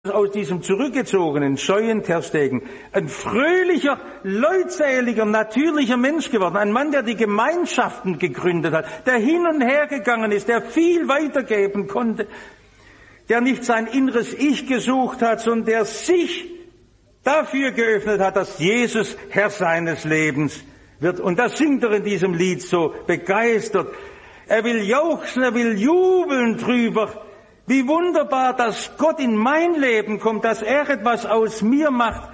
aus diesem zurückgezogenen, scheuen Ter Stegen ein fröhlicher, leutseliger, natürlicher Mensch geworden. Ein Mann, der die Gemeinschaften gegründet hat, der hin und her gegangen ist, der viel weitergeben konnte, der nicht sein inneres Ich gesucht hat, sondern der sich dafür geöffnet hat, dass Jesus Herr seines Lebens wird. Und das singt er in diesem Lied so begeistert. Er will jauchzen, er will jubeln drüber. Wie wunderbar, dass Gott in mein Leben kommt, dass er etwas aus mir macht,